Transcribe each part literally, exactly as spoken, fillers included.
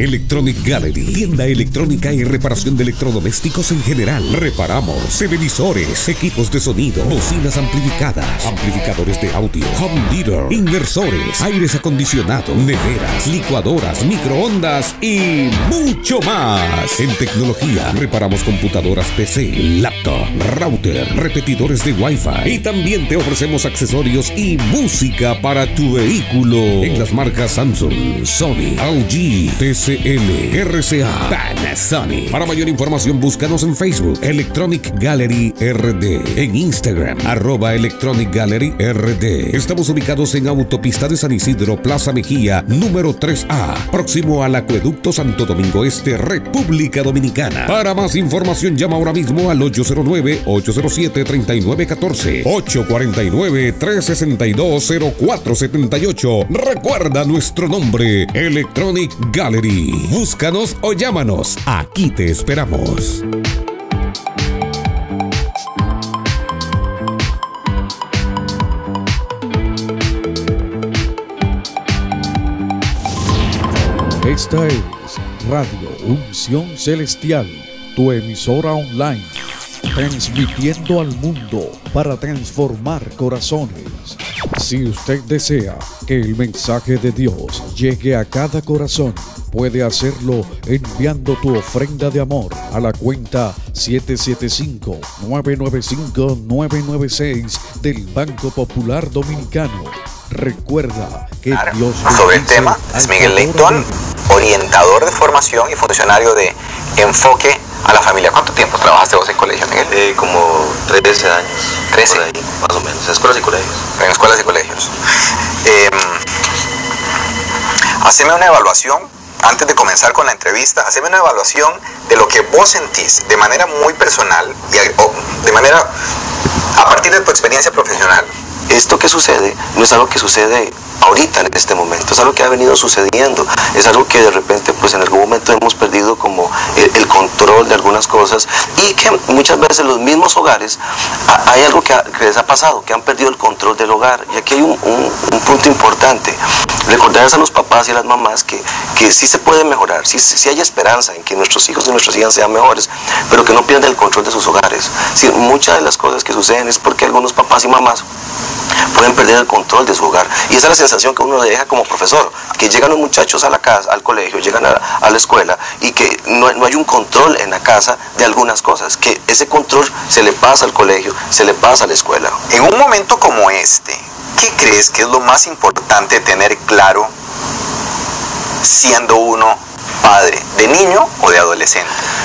Electronic Gallery, tienda electrónica y reparación de electrodomésticos en general. Reparamos televisores, equipos de sonido, bocinas amplificadas, amplificadores de audio, home theater, inversores, aires acondicionados, neveras, licuadoras, microondas y mucho más. En tecnología, reparamos computadoras P C, laptop, router, repetidores de Wi-Fi y también te ofrecemos accesorios y música para tu vehículo en las marcas Samsung, Sony, L G, T C L, R C A, Panasonic. Para mayor información búscanos en Facebook Electronic Gallery R D, en Instagram arroba Electronic Gallery R D. Estamos ubicados en Autopista de San Isidro, Plaza Mejía, número tres A, próximo al Acueducto Santo Domingo Este, República Dominicana. Para más información llama ahora mismo al ocho cero nueve, ocho cero siete, tres nueve uno cuatro, ocho cuatro nueve, tres seis dos, cero cuatro siete ocho. Recuerda nuestro nombre, Electronic Gallery. Búscanos o llámanos. Aquí te esperamos. Esta es Radio Unción Celestial, tu emisora online, transmitiendo al mundo para transformar corazones. Si usted desea que el mensaje de Dios llegue a cada corazón, puede hacerlo enviando tu ofrenda de amor a la cuenta siete siete cinco, nueve nueve cinco, nueve nueve seis del Banco Popular Dominicano. Recuerda que claro. Dios Sobre el tema es Miguel Leighton, orientador de formación y funcionario de Enfoque a la Familia. ¿Cuánto tiempo trabajaste vos en colegio, Miguel? Eh, como trece años. trece. Por ahí, más o menos. En escuelas y colegios. En escuelas y colegios. Eh, haceme una evaluación, antes de comenzar con la entrevista, haceme una evaluación de lo que vos sentís de manera muy personal y o, de manera a partir de tu experiencia profesional. Esto que sucede no es algo que sucede ahorita en este momento, es algo que ha venido sucediendo, es algo que de repente pues en algún momento hemos perdido como el, el control de algunas cosas y que muchas veces los mismos hogares a, hay algo que, ha, que les ha pasado, que han perdido el control del hogar. Y aquí hay un, un, un punto importante, recordarles a los papás y a las mamás que, que sí se puede mejorar, sí, sí hay esperanza en que nuestros hijos y nuestras hijas sean mejores, pero que no pierdan el control de sus hogares. Sí, muchas de las cosas que suceden es porque algunos papás y mamás pueden perder el control de su hogar, y esa es la sensación que uno le deja como profesor, que llegan los muchachos a la casa, al colegio, llegan a, a la escuela y que no, no hay un control en la casa de algunas cosas, que ese control se le pasa al colegio, se le pasa a la escuela. En un momento como este, ¿qué crees que es lo más importante tener claro siendo uno padre, de niño o de adolescente?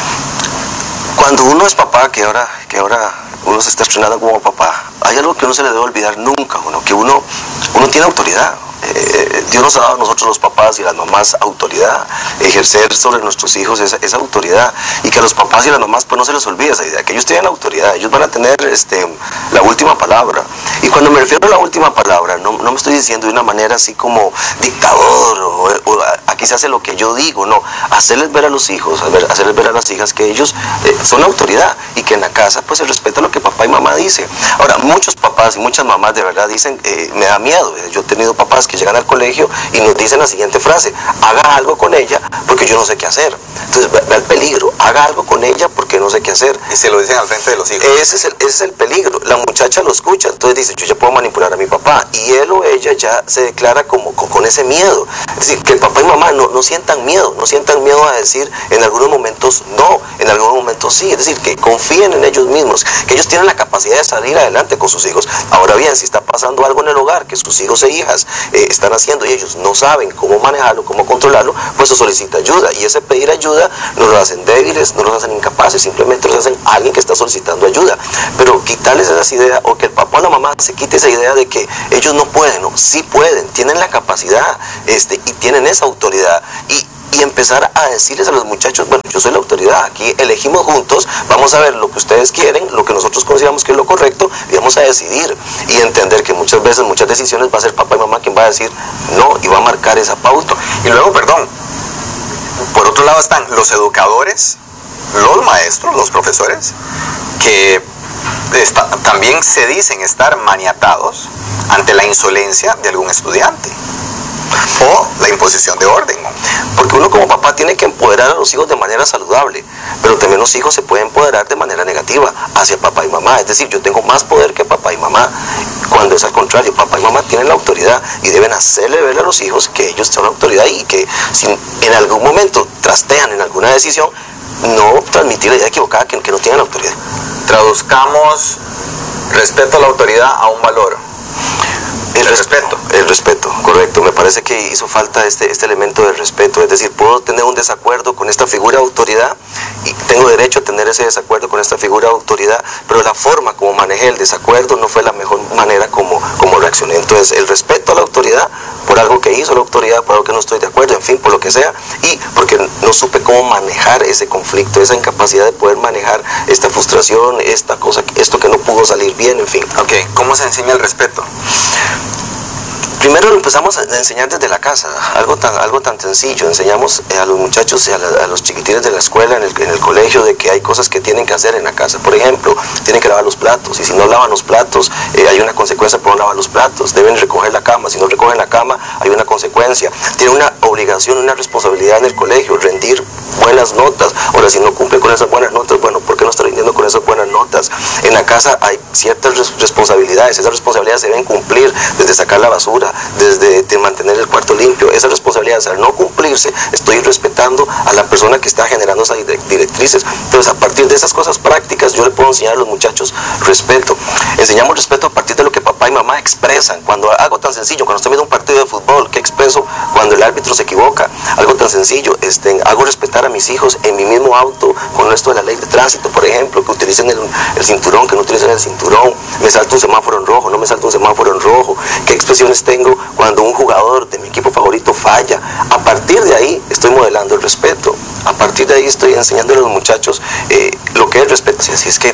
Cuando uno es papá, que ahora, que ahora uno se está estrenando como papá, hay algo que uno se le debe olvidar nunca, uno, que uno, uno tiene autoridad. Eh, Dios nos ha dado a nosotros los papás y las mamás autoridad, ejercer sobre nuestros hijos esa, esa autoridad, y que a los papás y las mamás pues no se les olvide esa idea, que ellos tienen autoridad, ellos van a tener este, la última palabra. Y cuando me refiero a la última palabra, no, no me estoy diciendo de una manera así como dictador o, o aquí se hace lo que yo digo, no, hacerles ver a los hijos, hacerles ver a las hijas que ellos eh, son autoridad y que en la casa pues se respeta lo que papá y mamá dicen. Ahora, muchos papás y muchas mamás de verdad dicen, eh, me da miedo, yo he tenido papás que llegan al colegio y nos dicen la siguiente frase: haga algo con ella porque yo no sé qué hacer. Entonces ve, ve el peligro, haga algo con ella porque no sé qué hacer. Y se lo dicen al frente de los hijos. Ese es el, ese es el peligro. La muchacha lo escucha, entonces dice, yo ya puedo manipular a mi papá, y él o ella ya se declara como con, con ese miedo. Es decir, que el papá y mamá no, no sientan miedo, no sientan miedo a decir en algunos momentos no, en algunos momentos sí. Es decir, que confíen en ellos mismos, que ellos tienen la capacidad de salir adelante con sus hijos. Ahora bien, si está pasando algo en el hogar, que sus hijos e hijas eh, están haciendo y ellos no saben cómo manejarlo, cómo controlarlo, pues se solicita ayuda, y ese pedir ayuda no los hacen débiles, no los hacen incapaces, simplemente los hacen alguien que está solicitando ayuda. Pero quitarles esas ideas, o que el papá o la mamá se quite esa idea de que ellos no pueden, no, sí pueden, tienen la capacidad este, y tienen esa autoridad, y y empezar a decirles a los muchachos, bueno, yo soy la autoridad, aquí elegimos juntos, vamos a ver lo que ustedes quieren, lo que nosotros consideramos que es lo correcto, y vamos a decidir, y entender que muchas veces, muchas decisiones va a ser papá y mamá quien va a decir no, y va a marcar esa pauta. Y luego, perdón, por otro lado están los educadores, los maestros, los profesores, que está, también se dicen estar maniatados ante la insolencia de algún estudiante. o la imposición de orden. Porque uno como papá tiene que empoderar a los hijos de manera saludable, pero también los hijos se pueden empoderar de manera negativa hacia papá y mamá. Es decir, yo tengo más poder que papá y mamá, cuando es al contrario. Papá y mamá tienen la autoridad y deben hacerle ver a los hijos que ellos son la autoridad y que si en algún momento trastean en alguna decisión, no transmitir la idea equivocada que, que no tienen autoridad. Traduzcamos respeto a la autoridad a un valor. El respeto, el respeto, correcto. Me parece que hizo falta este, este elemento del respeto. Es decir, puedo tener un desacuerdo con esta figura de autoridad y tengo derecho a tener ese desacuerdo con esta figura de autoridad, pero la forma como manejé el desacuerdo no fue la mejor manera como, como reaccioné. Entonces, el respeto a la autoridad por algo que hizo la autoridad, por algo que no estoy de acuerdo, en fin, por lo que sea, y porque no supe cómo manejar ese conflicto, esa incapacidad de poder manejar esta frustración, esta cosa, esto que no pudo salir bien, en fin. Ok, ¿cómo se enseña el respeto? Primero lo empezamos a enseñar desde la casa, algo tan, algo tan sencillo. Enseñamos a los muchachos y a, la, a los chiquitines de la escuela, en el, en el colegio, de que hay cosas que tienen que hacer en la casa. Por ejemplo, tienen que lavar los platos, y si no lavan los platos, eh, hay una consecuencia por no lavar los platos. Deben recoger la cama, si no recogen la cama, hay una consecuencia. Tienen una obligación, una responsabilidad en el colegio, rendir buenas notas. Ahora, si no cumple con esas buenas notas, bueno, ¿por qué no está rindiendo con esas buenas notas? En la casa hay ciertas res responsabilidades, esas responsabilidades se deben cumplir, desde sacar la basura, desde de mantener el cuarto limpio. Esas responsabilidades, al no cumplirse, estoy respetando a la persona que está generando esas directrices. Entonces, a partir de esas cosas prácticas, yo le puedo enseñar a los muchachos respeto. Enseñamos respeto a partir de lo que papá y mamá expresan. Cuando algo tan sencillo, cuando estoy viendo un partido de fútbol, ¿qué expreso cuando el árbitro se equivoca? Algo tan sencillo, este, hago respetar a mis hijos en mi mismo auto, con esto de la ley de tránsito, por ejemplo, que utilicen el, el cinturón, que no utilicen el cinturón, me salto un semáforo en rojo, no me salto un semáforo en rojo, qué expresiones tengo cuando un jugador de mi equipo favorito falla. A partir de ahí estoy modelando el respeto, a partir de ahí estoy enseñándole a los muchachos eh, lo que es el respeto. Así es que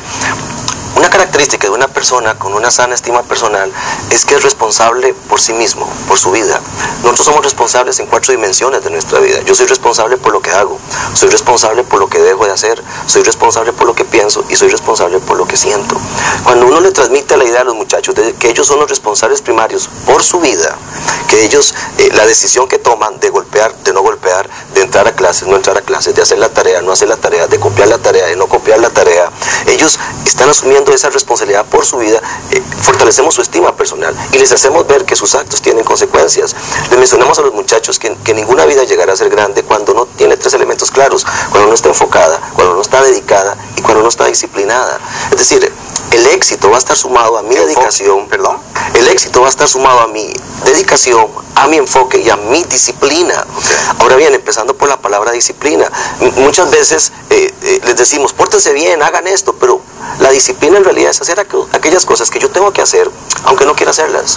una característica de una persona con una sana estima personal es que es responsable por sí mismo, por su vida. Nosotros somos responsables en cuatro dimensiones de nuestra vida. Yo soy responsable por lo que hago, soy responsable por lo que dejo de hacer, soy responsable por lo que pienso y soy responsable por lo que siento. Cuando uno le transmite la idea a los muchachos de que ellos son los responsables primarios por su vida, que ellos, eh, la decisión que toman de golpear, de no golpear, de entrar a clases, no entrar a clases, de hacer la tarea, no hacer la tarea, de copiar la tarea, de no copiar la tarea, ellos están asumiendo esa responsabilidad por su vida, eh, fortalecemos su estima personal y les hacemos ver que sus actos tienen consecuencias. Les mencionamos a los muchachos que, que ninguna vida llegará a ser grande cuando no tiene tres elementos claros: cuando no está enfocada, cuando no está dedicada y cuando no está disciplinada. Es decir, el éxito va a estar sumado a mi dedicación, perdón, el éxito va a estar sumado a mi dedicación, a mi enfoque y a mi disciplina. Ahora bien, empezando por la palabra disciplina, muchas veces eh, eh, les decimos, pórtense bien, hagan esto, pero la disciplina en realidad es hacer aqu aquellas cosas que yo tengo que hacer, aunque no quiera hacerlas.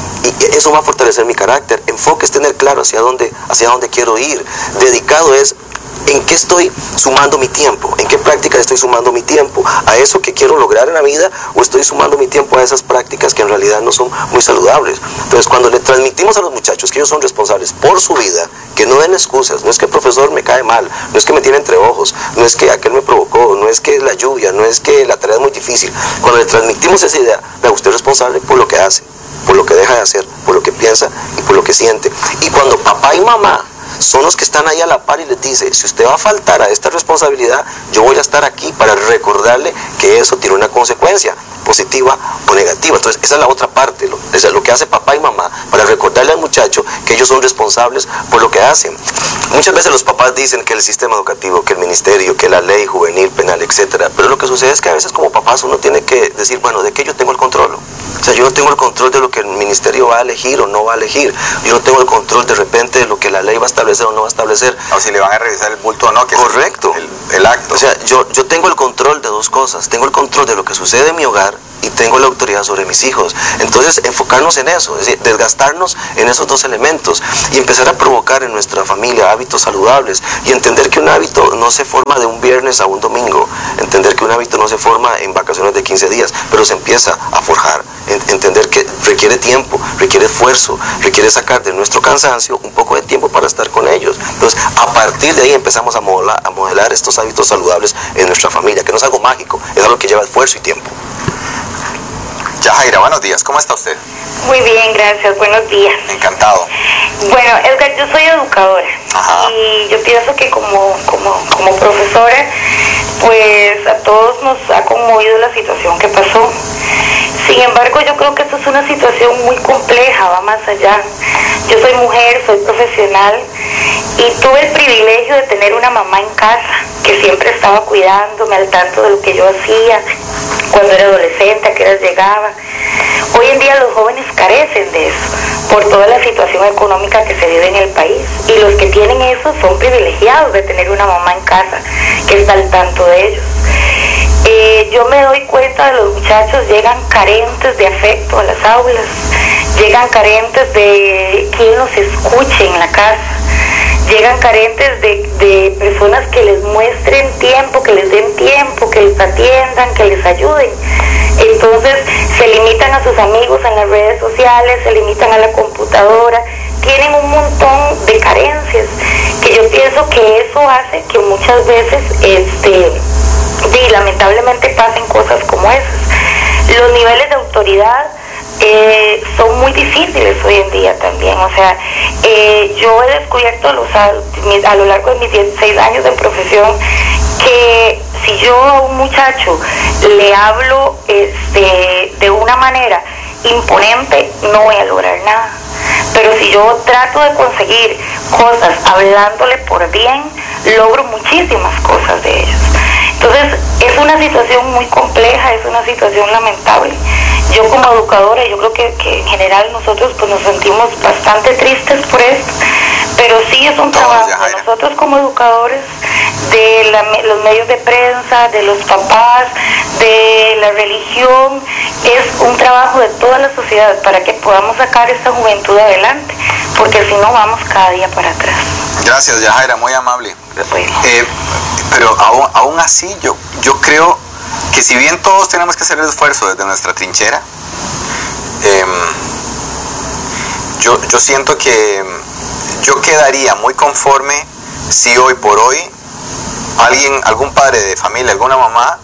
Y eso va a fortalecer mi carácter. Enfoque es tener claro hacia dónde, hacia dónde quiero ir. Dedicado es en qué estoy sumando mi tiempo, en qué prácticas estoy sumando mi tiempo, a eso que quiero lograr en la vida, o estoy sumando mi tiempo a esas prácticas que en realidad no son muy saludables. Entonces, cuando le transmitimos a los muchachos que ellos son responsables por su vida, que no den excusas, no es que el profesor me cae mal, no es que me tiene entre ojos, no es que aquel me provocó, no es que la lluvia, no es que la tarea es muy difícil. Cuando le transmitimos esa idea, vea, usted es responsable por lo que hace, por lo que deja de hacer, por lo que piensa y por lo que siente. Y cuando papá y mamá son los que están ahí a la par y les dice, si usted va a faltar a esta responsabilidad, yo voy a estar aquí para recordarle que eso tiene una consecuencia, positiva o negativa. Entonces, esa es la otra parte, lo, es lo que hace papá y mamá para recordarle al muchacho que ellos son responsables por lo que hacen. Muchas veces los papás dicen que el sistema educativo, que el ministerio, que la ley juvenil, penal, etcétera. Pero lo que sucede es que a veces como papás uno tiene que decir, bueno, ¿de qué yo tengo el control? O sea, yo no tengo el control de lo que el ministerio va a elegir o no va a elegir. Yo no tengo el control de repente de lo que la ley va a establecer o no va a establecer. O si le van a revisar el bulto o no, que correcto. Es el, el acto. O sea, yo, yo tengo el control de dos cosas. Tengo el control de lo que sucede en mi hogar y tengo la autoridad sobre mis hijos. Entonces, enfocarnos en eso, es decir, desgastarnos en esos dos elementos y empezar a provocar en nuestra familia hábitos saludables y entender que un hábito no se forma de un viernes a un domingo, entender que un hábito no se forma en vacaciones de quince días, pero se empieza a forjar, entender que requiere tiempo, requiere esfuerzo, requiere sacar de nuestro cansancio un poco de tiempo para estar con ellos. Entonces, a partir de ahí empezamos a modelar, a modelar estos hábitos saludables en nuestra familia, que no es algo mágico, es algo que lleva esfuerzo y tiempo. Yajaira, buenos días, ¿cómo está usted? Muy bien, gracias, buenos días. Encantado. Bueno, Edgar, yo soy educadora. Ajá. Y yo pienso que como, como, como profesora, pues a todos nos ha conmovido la situación que pasó. Sin embargo, yo creo que esto es una situación muy compleja, va más allá. Yo soy mujer, soy profesional y tuve el privilegio de tener una mamá en casa que siempre estaba cuidándome al tanto de lo que yo hacía cuando era adolescente, a qué horas llegaba. Hoy en día los jóvenes carecen de eso por toda la situación económica que se vive en el país, y los que tienen eso son privilegiados de tener una mamá en casa que está al tanto de ellos. Eh, yo me doy cuenta de los muchachos llegan carentes de afecto a las aulas, llegan carentes de quien los escuche en la casa, llegan carentes de, de personas que les muestren tiempo, que les den tiempo, que les atiendan, que les ayuden. Entonces se limitan a sus amigos en las redes sociales, se limitan a la computadora, tienen un montón de carencias que yo pienso que eso hace que muchas veces este y lamentablemente pasen cosas como esas. Los niveles de autoridad eh, son muy difíciles hoy en día también. O sea, eh, yo he descubierto a, los, a, a lo largo de mis dieciséis años de profesión que si yo a un muchacho le hablo este, de una manera imponente, no voy a lograr nada. Pero si yo trato de conseguir cosas hablándole por bien, logro muchísimas cosas de ellos. Entonces, es una situación muy compleja, es una situación lamentable. Yo como educadora, yo creo que, que en general nosotros pues nos sentimos bastante tristes por esto, pero sí es un trabajo de nosotros como educadores, de la, los medios de prensa, de los papás, de la religión, es un trabajo de toda la sociedad para que podamos sacar esta juventud adelante, porque si no vamos cada día para atrás. Gracias, Yajaira, muy amable. Bueno. Eh, pero aún, aún así yo, yo creo que si bien todos tenemos que hacer el esfuerzo desde nuestra trinchera, eh, yo, yo siento que yo quedaría muy conforme si hoy por hoy alguien, algún padre de familia, alguna mamá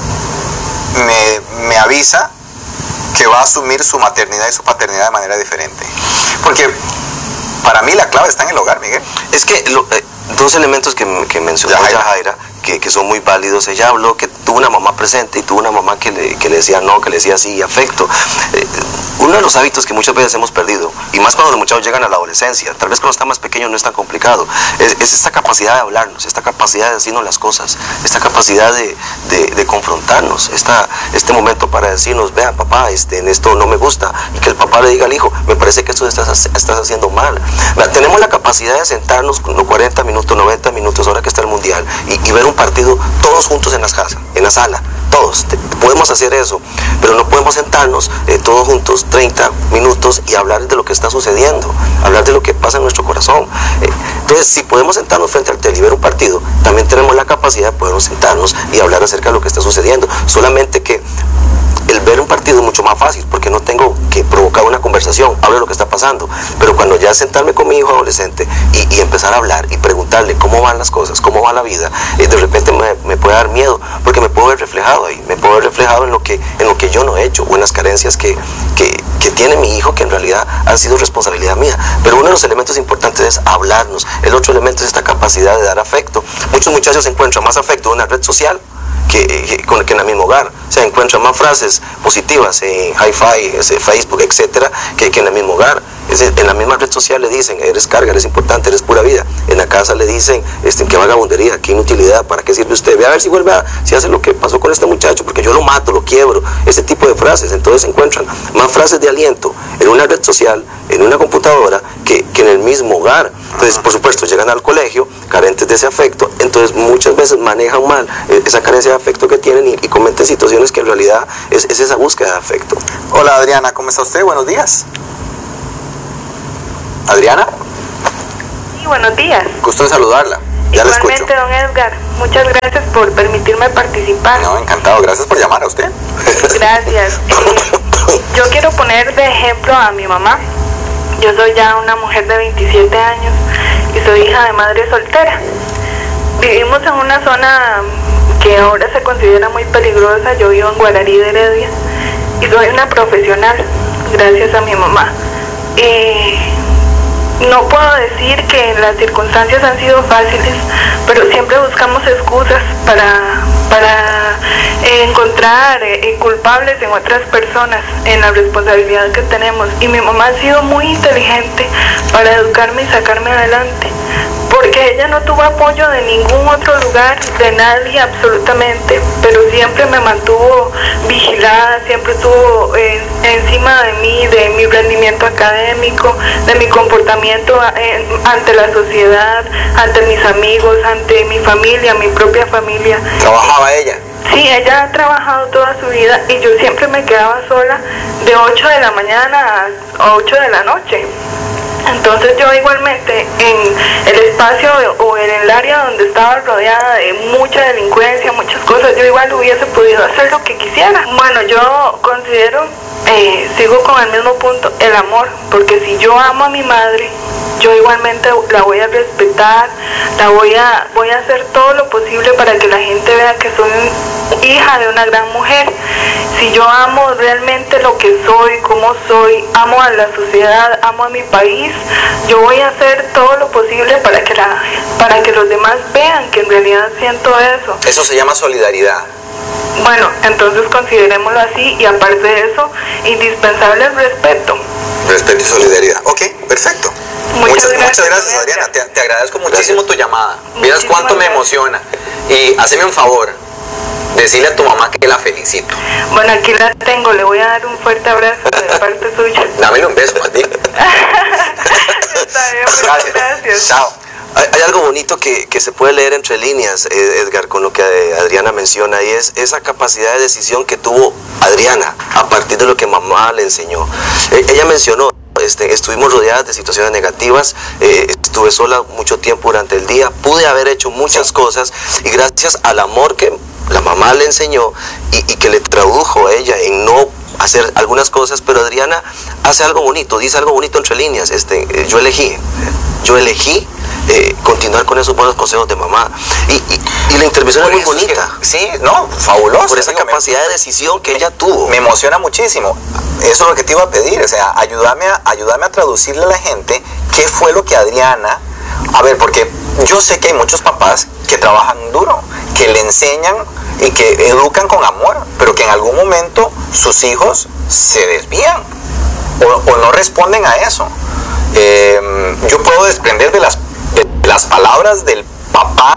me, me avisa que va a asumir su maternidad y su paternidad de manera diferente. Porque para mí la clave está en el hogar, Miguel. Es que lo, eh, dos elementos que, que mencionó Yajaira, Yajaira que, que son muy válidos. Ella habló que tuvo una mamá presente y tuvo una mamá que le, que le decía no, que le decía sí, afecto. Eh, uno de los hábitos que muchas veces hemos perdido, y más cuando los muchachos llegan a la adolescencia, tal vez cuando están más pequeños no es tan complicado, es, es esta capacidad de hablarnos, esta capacidad de decirnos las cosas, esta capacidad de, de, de confrontarnos, esta, este momento para decirnos, vea papá, este, en esto no me gusta, y que el papá le diga al hijo, me parece que esto estás, estás haciendo mal. Vea, tenemos la capacidad de sentarnos cuarenta minutos, noventa minutos, ahora que está el mundial, y, y ver un partido todos juntos en la casa, en la sala, todos, te, podemos hacer eso, pero no podemos sentarnos eh, todos juntos treinta minutos y hablar de lo que está sucediendo, hablar de lo que pasa en nuestro corazón. Eh, entonces, si podemos sentarnos frente al tele y ver un partido, también tenemos la capacidad de podernos sentarnos y hablar acerca de lo que está sucediendo, solamente que el ver un partido es mucho más fácil porque no tengo que provocar una conversación, hablo de lo que está pasando, pero cuando ya sentarme con mi hijo adolescente y, y empezar a hablar y preguntarle cómo van las cosas, cómo va la vida, eh, de repente me, me puede dar miedo porque me puedo ver reflejado ahí, me puedo ver reflejado en lo que, en lo que yo no he hecho o en las carencias que, que, que tiene mi hijo, que en realidad han sido responsabilidad mía. Pero uno de los elementos importantes es hablarnos, el otro elemento es esta capacidad de dar afecto. Muchos muchachos encuentran más afecto en una red social Que, que, que en el mismo hogar, o sea, encuentran más frases positivas en Hi-Fi, Facebook, etcétera, que, que en el mismo hogar. Es decir, en la misma red social le dicen, eres carga, eres importante, eres pura vida. En la casa le dicen, este, qué vagabundería, qué inutilidad, ¿para qué sirve usted? Ve a ver si vuelve a, si hace lo que pasó con este muchacho, porque yo lo mato, lo quiebro, ese tipo de frases. Entonces encuentran más frases de aliento en una red social, en una computadora, que, que en el mismo hogar. Entonces, por supuesto, llegan al colegio carentes de ese afecto, entonces muchas veces manejan mal esa carencia de afecto que tienen y, y cometen situaciones que en realidad es, es esa búsqueda de afecto. Hola Adriana, ¿cómo está usted? Buenos días. ¿Adriana? Sí, buenos días. Gusto en saludarla. Ya Igualmente, don Edgar, muchas gracias por permitirme participar. No, encantado, gracias por llamar a usted. Gracias. Eh, yo quiero poner de ejemplo a mi mamá. Yo soy ya una mujer de veintisiete años y soy hija de madre soltera. Vivimos en una zona que ahora se considera muy peligrosa. Yo vivo en Guararí de Heredia y soy una profesional, gracias a mi mamá. Y no puedo decir que las circunstancias han sido fáciles, pero siempre buscamos excusas para, para encontrar eh, culpables en otras personas, en la responsabilidad que tenemos. Y mi mamá ha sido muy inteligente para educarme y sacarme adelante, porque ella no tuvo apoyo de ningún otro lugar, de nadie absolutamente, pero siempre me mantuvo vigilada, siempre estuvo eh, encima de mí, de mi rendimiento académico, de mi comportamiento eh, ante la sociedad, ante mis amigos, ante mi familia, mi propia familia. ¿Trabajaba ella? Sí, ella ha trabajado toda su vida y yo siempre me quedaba sola de ocho de la mañana a ocho de la noche. Entonces yo igualmente en el espacio o en el área donde estaba rodeada de mucha delincuencia, muchas cosas, yo igual hubiese podido hacer lo que quisiera. Bueno, yo considero, eh, sigo con el mismo punto, el amor, porque si yo amo a mi madre, yo igualmente la voy a respetar, la voy a, voy a hacer todo lo posible para que la gente vea que soy hija de una gran mujer. Si yo amo realmente lo que soy, cómo soy, amo a la sociedad, amo a mi país, yo voy a hacer todo lo posible para que, la, para que los demás vean que en realidad siento eso. Eso se llama solidaridad. Bueno, entonces considerémoslo así, y aparte de eso, indispensable el respeto. Respeto y solidaridad. Ok, perfecto. Muchas, muchas gracias, muchas gracias, Adriana. Te, te agradezco muchísimo gracias. Tu llamada. Miras cuánto me emociona. Y hazme un favor, decirle a tu mamá que la felicito. Bueno, aquí la tengo, le voy a dar un fuerte abrazo de parte suya. Dámele un beso, más bien. Está bien, muchas gracias. gracias. Chao. Hay, hay algo bonito que, que se puede leer entre líneas, Edgar, con lo que Adriana menciona, y es esa capacidad de decisión que tuvo Adriana a partir de lo que mamá le enseñó. E, ella mencionó, este, estuvimos rodeadas de situaciones negativas, eh, estuve sola mucho tiempo durante el día, pude haber hecho muchas cosas, y gracias al amor que la mamá le enseñó y, y que le tradujo a ella en no hacer algunas cosas, pero Adriana hace algo bonito, dice algo bonito entre líneas, este, yo elegí, yo elegí Eh, continuar con esos buenos consejos de mamá, y, y, y la intervención es muy bonita. Que, sí, no, fabuloso. Por esa digo, capacidad me, de decisión que me, ella tuvo. Me emociona muchísimo. Eso es lo que te iba a pedir, o sea, ayúdame a, ayúdame a traducirle a la gente qué fue lo que Adriana, a ver, porque yo sé que hay muchos papás que trabajan duro, que le enseñan y que educan con amor, pero que en algún momento sus hijos se desvían o, o no responden a eso. Eh, yo puedo desprender de las de las palabras del papá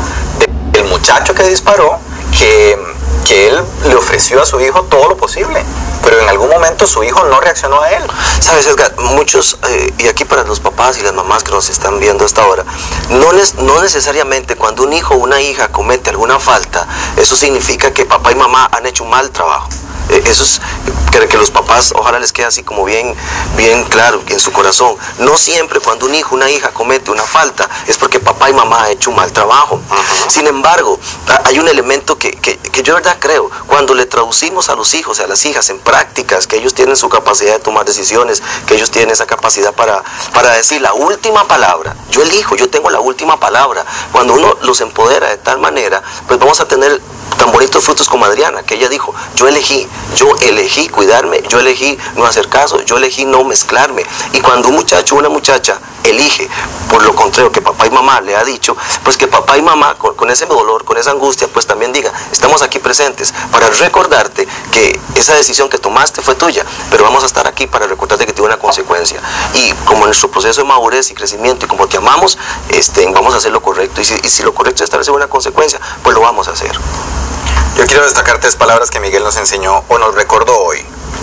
del muchacho que disparó, que, que él le ofreció a su hijo todo lo posible, pero en algún momento su hijo no reaccionó a él. Sabes, Edgar, muchos, eh, y aquí para los papás y las mamás que nos están viendo hasta ahora, no, les, no necesariamente cuando un hijo o una hija comete alguna falta, eso significa que papá y mamá han hecho un mal trabajo. Eso es que, que los papás ojalá les quede así como bien, bien claro en su corazón. No siempre cuando un hijo o una hija comete una falta es porque papá y mamá han hecho un mal trabajo. Uh-huh. Sin embargo, hay un elemento que, que, que yo de verdad creo, cuando le traducimos a los hijos y a las hijas en prácticas, que ellos tienen su capacidad de tomar decisiones, que ellos tienen esa capacidad para, para decir la última palabra, yo elijo, yo tengo la última palabra. Cuando uno los empodera de tal manera, pues vamos a tener tan bonitos frutos como Adriana, que ella dijo, yo elegí, yo elegí cuidarme, yo elegí no hacer caso, yo elegí no mezclarme. Y cuando un muchacho o una muchacha elige, por lo contrario que papá y mamá le ha dicho, pues que papá y mamá con, con ese dolor, con esa angustia, pues también diga, estamos aquí presentes para recordarte que esa decisión que tomaste fue tuya, pero vamos a estar aquí para recordarte que tiene una consecuencia. Y como en nuestro proceso de madurez y crecimiento, y como te amamos, este, vamos a hacer lo correcto. Y si, y si lo correcto es establecer una consecuencia, pues lo vamos a hacer. Yo quiero destacar tres palabras que Miguel nos enseñó o nos recordó hoy.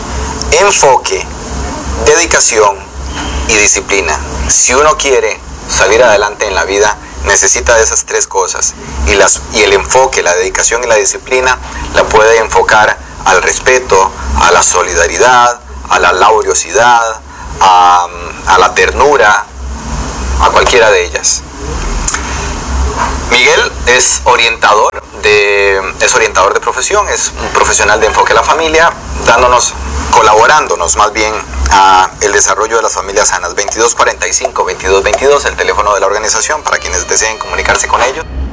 Enfoque, dedicación y disciplina. Si uno quiere salir adelante en la vida, necesita de esas tres cosas. Y, las, y el enfoque, la dedicación y la disciplina la puede enfocar al respeto, a la solidaridad, a la laboriosidad, a, a la ternura, a cualquiera de ellas. Miguel es orientador de, es orientador de profesión, es un profesional de enfoque a la familia, dándonos, colaborándonos más bien a el desarrollo de las familias sanas. Veintidós cuarenta y cinco, veintidós veintidós, el teléfono de la organización para quienes deseen comunicarse con ellos.